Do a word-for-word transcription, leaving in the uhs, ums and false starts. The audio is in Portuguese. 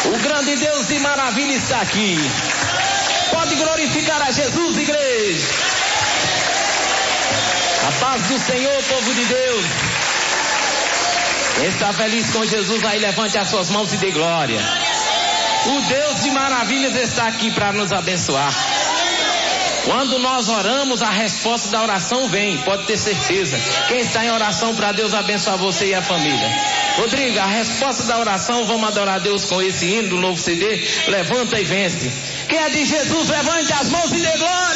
O grande Deus de maravilha está aqui. Pode glorificar a Jesus, igreja. A paz do Senhor, povo de Deus. Quem está feliz com Jesus, aí levante as suas mãos e dê glória. O Deus de maravilhas está aqui para nos abençoar. Quando nós oramos, a resposta da oração vem, pode ter certeza. Quem está em oração para Deus abençoar você e a família? Rodrigo, a resposta da oração, vamos adorar a Deus com esse hino do novo C D. Levanta e vence. Quem é de Jesus, levante as mãos e dê glória.